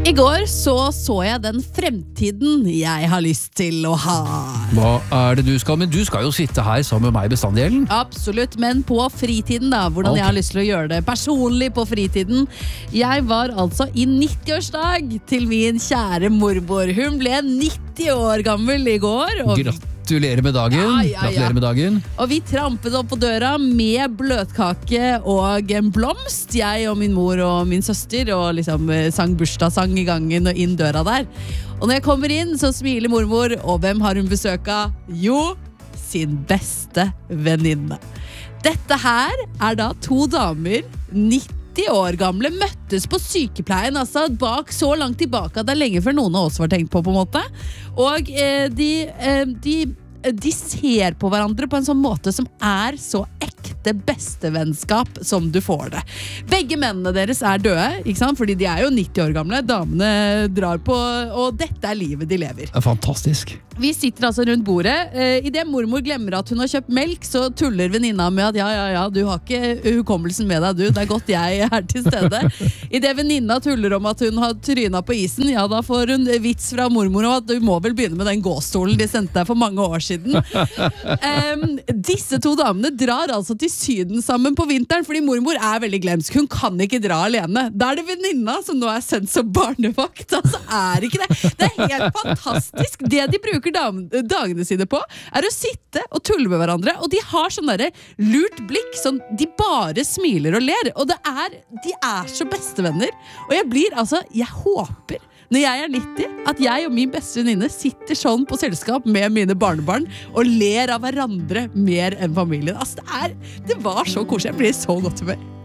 I går så jeg den fremtiden jeg har lyst til å ha. Hva det du skal? Men du skal jo sitte her sammen med meg bestandig, Ellen. Absolutt, men på fritiden da, hvordan jeg har lyst til å gjøre det personlig på fritiden. Jeg var altså i 90-årsdag til min kjære mormor. Hun ble 90 år gammel i går. Og Gratulerer med dagen. Gratulerer med dagen. Og vi trampet opp på døra med bløtkake og en blomst. Jeg og min mor og min søster og liksom sang bursdagssang i gangen og inn døra der. Og når jeg kommer inn så smiler mormor, og hvem har hun besøk av? Jo, sin beste venninne. Dette her da to damer, 90 år gamle, møttes på sykepleien, altså bak så langt tilbake at det lenge før noen av oss var tenkt på en måte. Og de ser på hverandre på en sånn måte som så ekte bestevennskap som du får det. Begge mennene deres døde, ikke sant? Fordi de jo 90 år gamle, damene drar på, og dette livet de lever. Det fantastisk. Vi sitter altså rundt bordet. I det mormor glemmer at hun har kjøpt melk, så tuller venninna med at ja, du har ikke hukommelsen med deg, du. Det godt jeg til stede. I det venninna tuller om at hun har tryna på isen, ja, da får hun vits fra mormor om at du må vel begynne med den gåstolen de sendte deg for mange år siden. Disse to damene drar altså til Syden sammen på vinteren, fordi mormor veldig glemsk. Hun kan ikke dra alene. Da det venninna som nå sendt som barnevakt. Altså ikke det. Det helt fantastisk. Det de bruker dagene sine på å sitte og tulle med hverandre, og de har sånn der lurt blikk, sånn de bare smiler og ler, og de så bestevenner. Og jeg håper når jeg 90, at jeg og min beste venninne sitter sånn på selskap med mine barnebarn og ler av hverandre mer enn familien. Altså det var så koselig, jeg blir så godt humør.